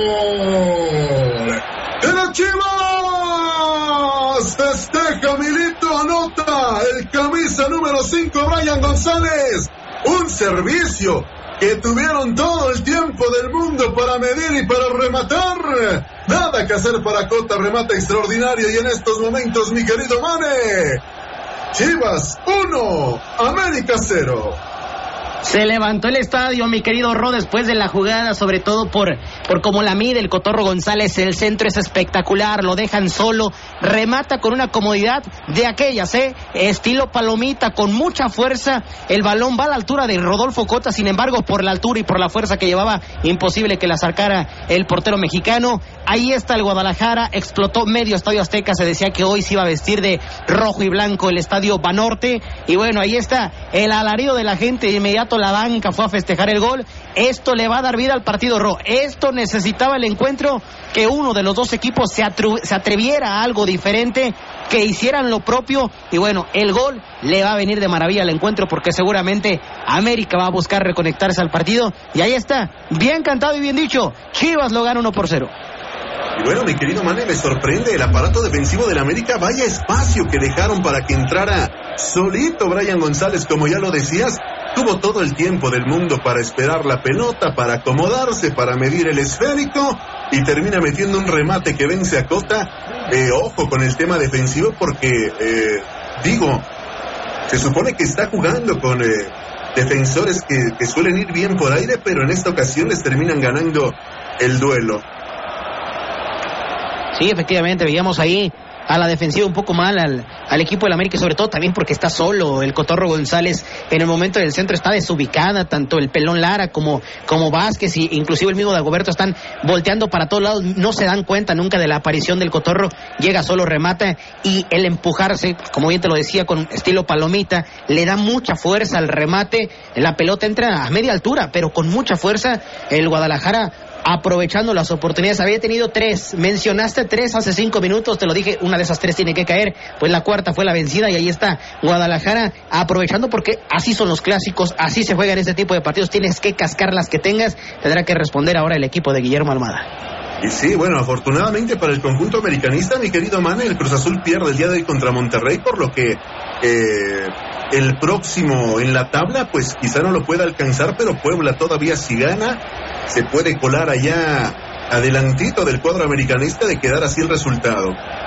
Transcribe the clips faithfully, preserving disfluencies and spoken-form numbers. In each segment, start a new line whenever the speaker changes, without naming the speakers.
¡De las Chivas! Festeja Milito, anota el camisa número cinco, Brian González. Un servicio que tuvieron todo el tiempo del mundo para medir y para rematar. Nada que hacer para Cota, remata extraordinario. Y en estos momentos, mi querido Mane, Chivas uno, América cero.
Se levantó el estadio, mi querido Ro, después de la jugada, sobre todo por, por cómo la mide el Cotorro González. El centro es espectacular, lo dejan solo, remata con una comodidad de aquellas, ¿eh? Estilo palomita, con mucha fuerza. El balón va a la altura de Rodolfo Cota, sin embargo, por la altura y por la fuerza que llevaba, imposible que la sacara el portero mexicano. Ahí está el Guadalajara, explotó medio Estadio Azteca, se decía que hoy se iba a vestir de rojo y blanco el Estadio Banorte. Y bueno, ahí está el alarido de la gente, de inmediato la banca fue a festejar el gol. Esto le va a dar vida al partido, Ro. Esto necesitaba el encuentro, que uno de los dos equipos se, atru- se atreviera a algo diferente, que hicieran lo propio. Y bueno, el gol le va a venir de maravilla al encuentro, porque seguramente América va a buscar reconectarse al partido. Y ahí está, bien cantado y bien dicho, Chivas lo gana uno por cero.
Y bueno, mi querido Mane, me sorprende el aparato defensivo del América. Vaya espacio que dejaron para que entrara solito Brian González, como ya lo decías. Tuvo todo el tiempo del mundo para esperar la pelota, para acomodarse, para medir el esférico, y termina metiendo un remate que vence a Cota. Eh, ojo con el tema defensivo, porque, eh, digo, se supone que está jugando con eh, defensores que, que suelen ir bien por aire, pero en esta ocasión les terminan ganando el duelo.
Sí, efectivamente, veíamos ahí a la defensiva un poco mal al, al equipo del América, sobre todo también porque está solo el Cotorro González. En el momento del centro está desubicada, tanto el Pelón Lara como, como Vázquez, y inclusive el mismo Dagoberto están volteando para todos lados, no se dan cuenta nunca de la aparición del Cotorro. Llega solo, remata, y el empujarse, como bien te lo decía, con estilo palomita, le da mucha fuerza al remate. La pelota entra a media altura, pero con mucha fuerza. El Guadalajara aprovechando las oportunidades, había tenido tres, mencionaste tres hace cinco minutos, te lo dije, una de esas tres tiene que caer, pues la cuarta fue la vencida, y ahí está Guadalajara aprovechando, porque así son los clásicos, así se juegan este tipo de partidos, tienes que cascar las que tengas. Tendrá que responder ahora el equipo de Guillermo Almada.
Y sí, bueno, afortunadamente para el conjunto americanista, mi querido Mane, el Cruz Azul pierde el día de hoy contra Monterrey, por lo que eh, el próximo en la tabla, pues quizá no lo pueda alcanzar, pero Puebla todavía, si gana, se puede colar allá adelantito del cuadro americanista de quedar así el resultado.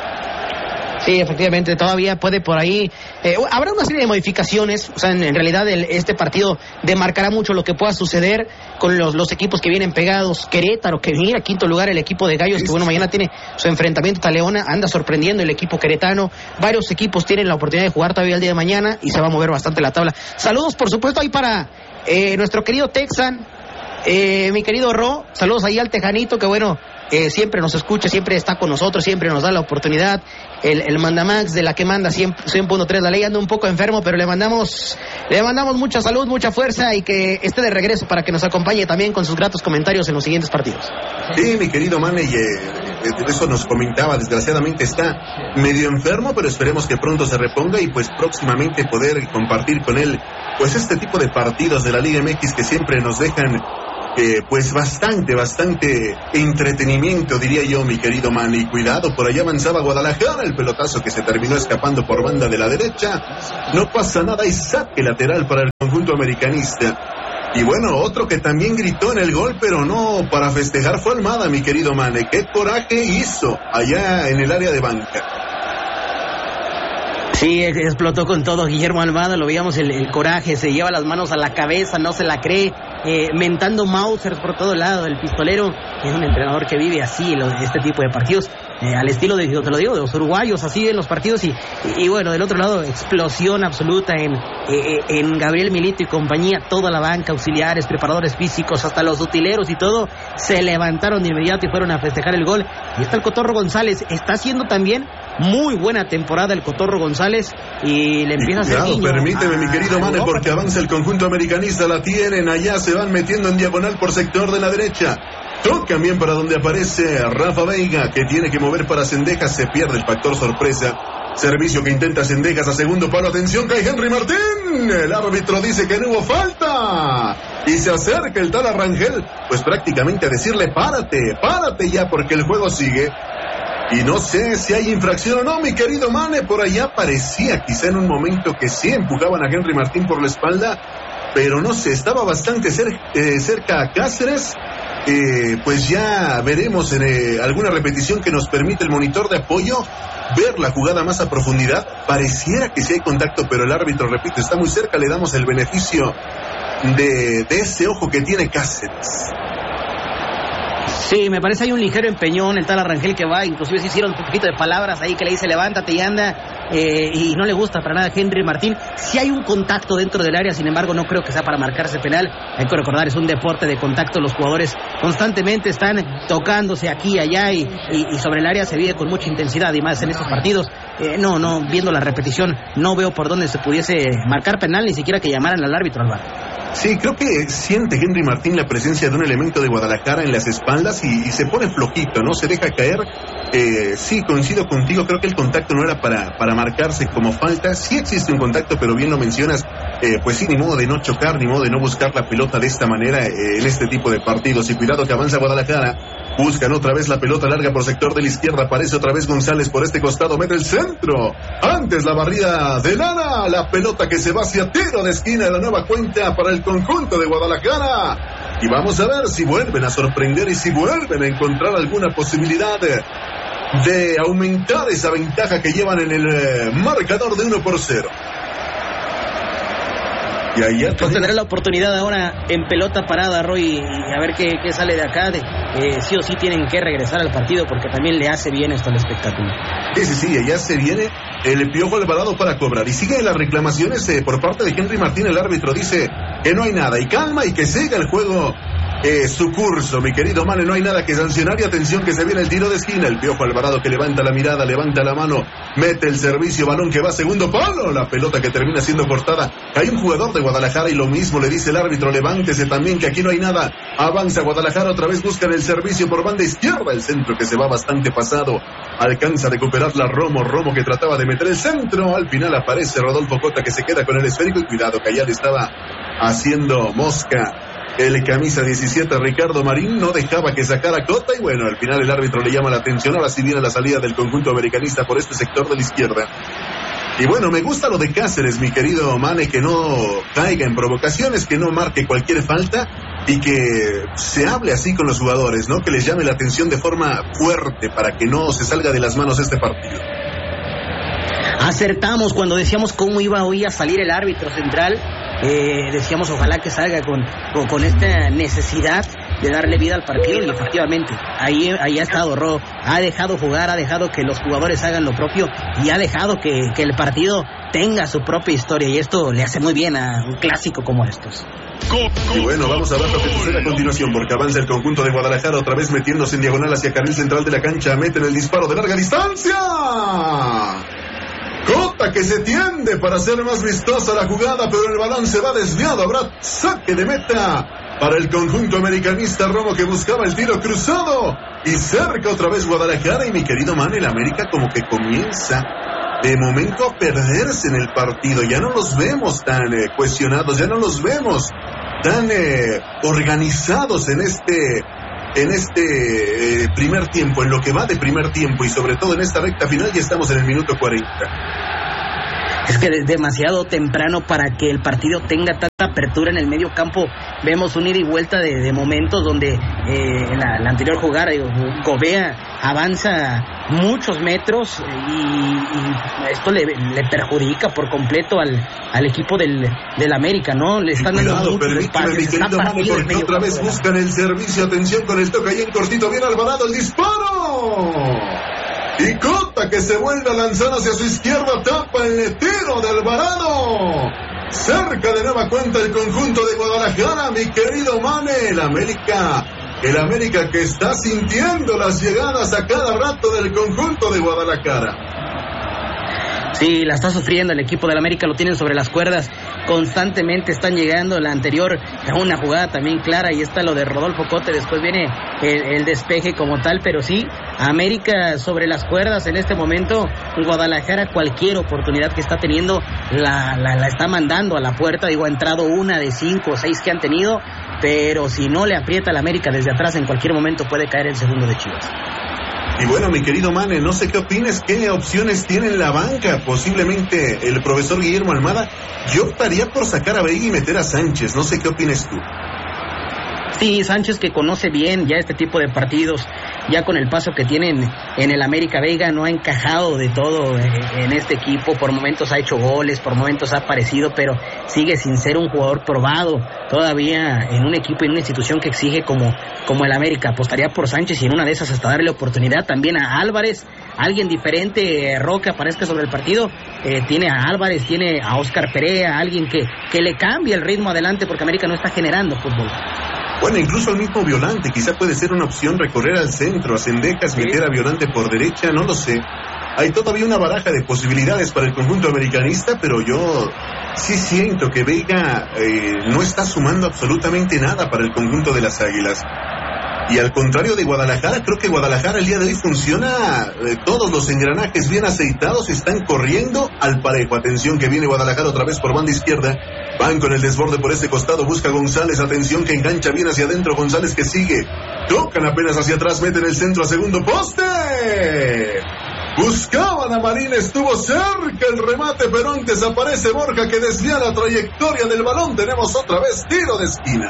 Sí, efectivamente, todavía puede por ahí. Eh, habrá una serie de modificaciones. O sea, en, en realidad el, este partido demarcará mucho lo que pueda suceder con los, los equipos que vienen pegados. Querétaro, que mira, quinto lugar el equipo de Gallos, que bueno, mañana tiene su enfrentamiento a Leona. Anda sorprendiendo el equipo queretano. Varios equipos tienen la oportunidad de jugar todavía el día de mañana y se va a mover bastante la tabla. Saludos, por supuesto, ahí para eh, nuestro querido Texan. Eh, mi querido Ro, saludos ahí al Tejanito, que bueno, eh, siempre nos escucha, siempre está con nosotros, siempre nos da la oportunidad. El, el mandamax de la que manda cien punto tres, la ley, anda un poco enfermo, pero le mandamos le mandamos mucha salud, mucha fuerza, y que esté de regreso para que nos acompañe también con sus gratos comentarios en los siguientes partidos.
Sí, mi querido Mane, y, eh, eso nos comentaba, desgraciadamente está medio enfermo, pero esperemos que pronto se reponga y pues próximamente poder compartir con él pues este tipo de partidos de la Liga M X que siempre nos dejan Eh, pues bastante, bastante entretenimiento, diría yo, mi querido Manny. Y cuidado, por allá avanzaba Guadalajara, el pelotazo que se terminó escapando por banda de la derecha. No pasa nada, y saque lateral para el conjunto americanista. Y bueno, otro que también gritó en el gol, pero no para festejar, fue Almada, mi querido Manny. Qué coraje hizo allá en el área de banca.
Sí, explotó con todo Guillermo Almada, lo veíamos, el, el coraje, se lleva las manos a la cabeza, no se la cree, eh, mentando Mausers por todo lado. El pistolero es un entrenador que vive así lo, este tipo de partidos, eh, al estilo de, te lo digo, de los uruguayos, así en los partidos. Y, y, y bueno, del otro lado, explosión absoluta en, eh, en Gabriel Milito y compañía. Toda la banca, auxiliares, preparadores físicos, hasta los utileros y todo, se levantaron de inmediato y fueron a festejar el gol. Y está el Cotorro González, está haciendo también muy buena temporada el Cotorro González, y le empieza a hacer guiño.
Permíteme, mi querido Mane, porque avanza el conjunto americanista, la tienen allá, se van metiendo en diagonal por sector de la derecha. Tocan bien para donde aparece Rafa Veiga, que tiene que mover para Cendejas, se pierde el factor sorpresa. Servicio que intenta Cendejas a segundo palo, atención, cae Henry Martín. El árbitro dice que no hubo falta. Y se acerca el tal Rangel, pues prácticamente a decirle, párate, párate ya, porque el juego sigue. Y no sé si hay infracción o no, mi querido Mane, por allá parecía quizá en un momento que sí empujaban a Henry Martín por la espalda, pero no sé, estaba bastante cer- eh, cerca a Cáceres. Eh, pues ya veremos en eh, alguna repetición que nos permite el monitor de apoyo ver la jugada más a profundidad. Pareciera que sí hay contacto, pero el árbitro, repito, está muy cerca. Le damos el beneficio de, de ese ojo que tiene Cáceres.
Sí, me parece hay un ligero empeñón, el tal Arrangel que va, inclusive se hicieron un poquito de palabras ahí que le dice levántate y anda, eh, y no le gusta para nada a Henry Martín. Sí hay un contacto dentro del área, sin embargo no creo que sea para marcarse penal. Hay que recordar, es un deporte de contacto, los jugadores constantemente están tocándose aquí y allá y, y, y sobre el área se vive con mucha intensidad y más en estos partidos. Eh, no, no, viendo la repetición, no veo por dónde se pudiese marcar penal, ni siquiera que llamaran al árbitro al bar.
Sí, creo que siente Henry Martín la presencia de un elemento de Guadalajara en las espaldas y, y se pone flojito, ¿no? Se deja caer. Eh, sí, coincido contigo, creo que el contacto no era para, para marcarse como falta. Sí existe un contacto, pero bien lo mencionas, eh, pues sí, ni modo de no chocar, ni modo de no buscar la pelota de esta manera eh, en este tipo de partidos. Y cuidado que avanza Guadalajara. Buscan otra vez la pelota larga por sector de la izquierda. Aparece otra vez González por este costado. Mete el centro. Antes la barrida de Lara. La pelota que se va hacia tiro de esquina de la nueva cuenta para el conjunto de Guadalajara. Y vamos a ver si vuelven a sorprender y si vuelven a encontrar alguna posibilidad de, de aumentar esa ventaja que llevan en el eh, marcador de uno por cero. Y ahí ya
pues tendrá la oportunidad ahora en pelota parada, Roy, y a ver qué, qué sale de acá. De, eh, sí o sí tienen que regresar al partido porque también le hace bien esto al espectáculo.
Sí, sí, sí, allá se viene el Piojo Alvarado para cobrar. Y siguen las reclamaciones eh, por parte de Henry Martín. El árbitro dice que no hay nada y calma y que siga el juego eh, su curso, mi querido Mane. No hay nada que sancionar y atención que se viene el tiro de esquina. El Piojo Alvarado que levanta la mirada, levanta la mano, mete el servicio, balón que va a segundo palo. La pelota que termina siendo cortada. Hay un jugador de Guadalajara y lo mismo le dice el árbitro, levántese también que aquí no hay nada. Avanza Guadalajara, otra vez buscan el servicio por banda izquierda. El centro que se va bastante pasado. Alcanza a recuperarla Romo, Romo que trataba de meter el centro. Al final aparece Rodolfo Cota que se queda con el esférico y cuidado que allá le estaba haciendo mosca el camisa diecisiete Ricardo Marín, no dejaba que sacara Cota y bueno, al final el árbitro le llama la atención. Ahora sí viene la salida del conjunto americanista por este sector de la izquierda. Y bueno, me gusta lo de Cáceres, mi querido Mane, que no caiga en provocaciones, que no marque cualquier falta y que se hable así con los jugadores, ¿no? Que les llame la atención de forma fuerte para que no se salga de las manos este partido.
Acertamos cuando decíamos cómo iba hoy a salir el árbitro central. Eh, decíamos ojalá que salga con, con, con esta necesidad de darle vida al partido y efectivamente ahí, ahí ha estado Ro, ha dejado jugar, ha dejado que los jugadores hagan lo propio y ha dejado que, que el partido tenga su propia historia y esto le hace muy bien a un clásico como estos.
Y bueno, vamos a ver lo que sucede a continuación porque avanza el conjunto de Guadalajara otra vez metiéndose en diagonal hacia carril central de la cancha, meten el disparo de larga distancia. Cota que se tiende para hacer más vistosa la jugada, pero el balón se va desviado. Habrá saque de meta para el conjunto americanista. Romo que buscaba el tiro cruzado y cerca otra vez Guadalajara. Y mi querido Mane, el América como que comienza de momento a perderse en el partido. Ya no los vemos tan eh, cuestionados, ya no los vemos tan eh, organizados en este... en este eh, primer tiempo, en lo que va de primer tiempo y sobre todo en esta recta final. Ya estamos en el minuto cuarenta.
Es que es demasiado temprano para que el partido tenga tanta apertura en el medio campo. Vemos un ida y vuelta de, de momentos donde eh, en la, la anterior jugada Gobea avanza muchos metros y, y esto le, le perjudica por completo al, al equipo del, del América, ¿no? Le están
cuidado,
dando muchos espacios.
Mi querido Mane, porque otra vez buscan el servicio. Atención con el toque ahí en cortito. Viene Alvarado, el disparo. Y Cota que se vuelve a lanzar hacia su izquierda, tapa el tiro de Alvarado. Cerca de nueva cuenta el conjunto de Guadalajara, mi querido Mane. El América, el América que está sintiendo las llegadas a cada rato del conjunto de Guadalajara.
Sí, la está sufriendo el equipo del América, lo tienen sobre las cuerdas, constantemente están llegando. La anterior, una jugada también clara, y está lo de Rodolfo Cote, después viene el, el despeje como tal, pero sí, América sobre las cuerdas en este momento. Guadalajara, cualquier oportunidad que está teniendo, la, la, la está mandando a la puerta. Digo, ha entrado una de cinco o seis que han tenido, pero si no le aprieta la América desde atrás, en cualquier momento puede caer el segundo de Chivas.
Y bueno, mi querido Mane, no sé qué opinas, qué opciones tiene en la banca, posiblemente el profesor Guillermo Almada. Yo optaría por sacar a Veiga y meter a Sánchez, no sé qué opinas tú.
Sí, Sánchez, que conoce bien ya este tipo de partidos, ya con el paso que tienen en el América. Veiga no ha encajado de todo en este equipo, por momentos ha hecho goles, por momentos ha aparecido, pero sigue sin ser un jugador probado todavía en un equipo y en una institución que exige como, como el América. Apostaría por Sánchez y en una de esas hasta darle oportunidad también a Álvarez, alguien diferente, Roque, aparezca sobre el partido. Eh, tiene a Álvarez, tiene a Óscar Perea, alguien que, que le cambie el ritmo adelante, porque América no está generando fútbol.
Bueno, incluso el mismo Violante, quizá puede ser una opción recorrer al centro, a Zendejas, ¿sí? Meter a Violante por derecha, no lo sé. Hay todavía una baraja de posibilidades para el conjunto americanista, pero yo sí siento que Veiga eh, no está sumando absolutamente nada para el conjunto de las Águilas. Y al contrario de Guadalajara, creo que Guadalajara el día de hoy funciona, eh, todos los engranajes bien aceitados están corriendo al parejo. Atención que viene Guadalajara otra vez por banda izquierda. Van con el desborde por ese costado, busca González, atención que engancha bien hacia adentro, González que sigue, tocan apenas hacia atrás, meten el centro a segundo poste, buscaban a Marín, estuvo cerca el remate, pero antes aparece Borja que desvía la trayectoria del balón. Tenemos otra vez tiro de esquina.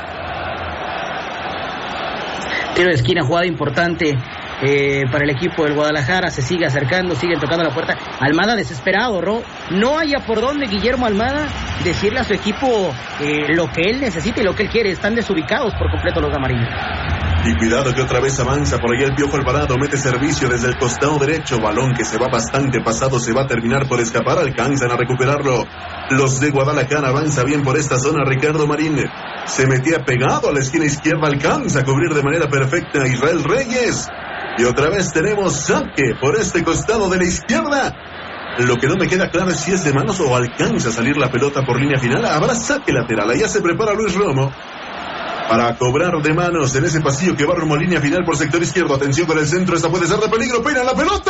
Tiro de esquina, jugada importante eh, para el equipo del Guadalajara. Se sigue acercando, siguen tocando la puerta. Almada desesperado, Ro. No haya por dónde Guillermo Almada decirle a su equipo eh, lo que él necesita y lo que él quiere. Están desubicados por completo los amarillos.
Y cuidado que otra vez avanza por allá el Piojo Alvarado, mete servicio desde el costado derecho, balón que se va bastante pasado, se va a terminar por escapar, alcanzan a recuperarlo. Los de Guadalajara, avanza bien por esta zona Ricardo Marín, se metía pegado a la esquina izquierda, alcanza a cubrir de manera perfecta a Israel Reyes. Y otra vez tenemos saque por este costado de la izquierda. Lo que no me queda claro es si es de manos o alcanza a salir la pelota por línea final. Habrá saque lateral, allá se prepara Luis Romo para cobrar de manos en ese pasillo que va rumbo a línea final por sector izquierdo. Atención con el centro, esta puede ser de peligro, peina la pelota.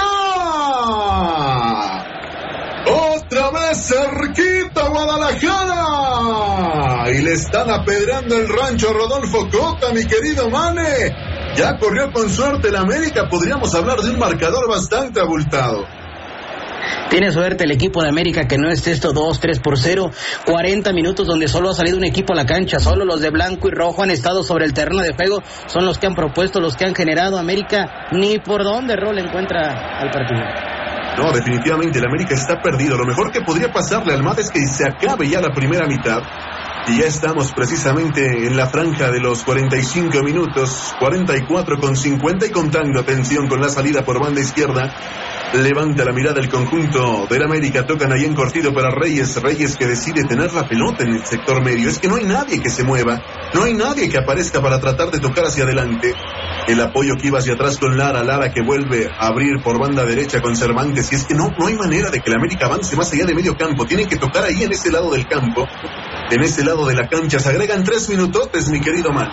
Otra vez cerquita Guadalajara. Y le están apedrando el rancho a Rodolfo Cota, mi querido Mane. Ya corrió con suerte el América, podríamos hablar de un marcador bastante abultado.
Tiene suerte el equipo de América que no esté esto dos, tres por cero. cuarenta minutos donde solo ha salido un equipo a la cancha. Solo los de blanco y rojo han estado sobre el terreno de juego. Son los que han propuesto, los que han generado. América ni por dónde Rol encuentra al partido.
No, definitivamente el América está perdido. Lo mejor que podría pasarle al Almada es que se acabe ya la primera mitad. Y ya estamos precisamente en la franja de los cuarenta y cinco minutos. cuarenta y cuatro con cincuenta y contando. Atención con la salida por banda izquierda. Levanta la mirada el conjunto del América, tocan ahí en cortido para Reyes, Reyes que decide tener la pelota en el sector medio. Es que no hay nadie que se mueva, no hay nadie que aparezca para tratar de tocar hacia adelante. El apoyo que iba hacia atrás con Lara, Lara que vuelve a abrir por banda derecha con Cervantes. Y es que no, no hay manera de que el América avance más allá de medio campo, tienen que tocar ahí en ese lado del campo, en ese lado de la cancha. Se agregan tres minutotes, mi querido Man.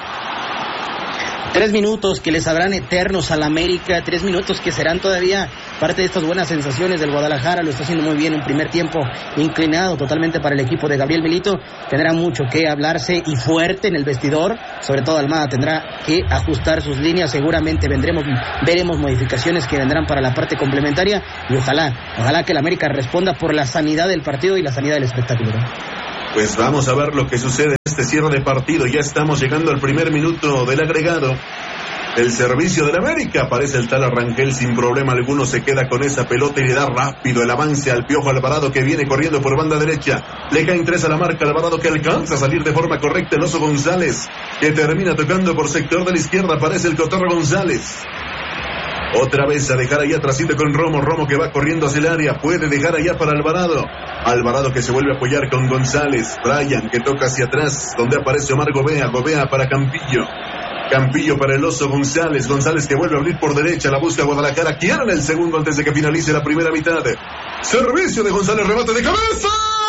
Tres minutos que les sabrán eternos al América, tres minutos que serán todavía parte de estas buenas sensaciones del Guadalajara. Lo está haciendo muy bien, un primer tiempo inclinado totalmente para el equipo de Gabriel Milito. Tendrá mucho que hablarse y fuerte en el vestidor, sobre todo Almada tendrá que ajustar sus líneas. Seguramente vendremos, veremos modificaciones que vendrán para la parte complementaria y ojalá, ojalá que el América responda por la sanidad del partido y la sanidad del espectáculo.
Pues vamos a ver lo que sucede en este cierre de partido. Ya estamos llegando al primer minuto del agregado. El servicio del América, aparece el tal Arrangel sin problema alguno, se queda con esa pelota y le da rápido el avance al Piojo Alvarado que viene corriendo por banda derecha. Le caen tres a la marca, Alvarado que alcanza a salir de forma correcta, el Oso González que termina tocando por sector de la izquierda, aparece el Cotorro González. Otra vez a dejar allá atrásito con Romo, Romo que va corriendo hacia el área, puede dejar allá para Alvarado. Alvarado que se vuelve a apoyar con González. Brian que toca hacia atrás, donde aparece Omar Gobea, Gobea para Campillo. Campillo para el Oso González, González que vuelve a abrir por derecha, la busca Guadalajara, quieren el segundo antes de que finalice la primera mitad. Servicio de González, remate de cabeza.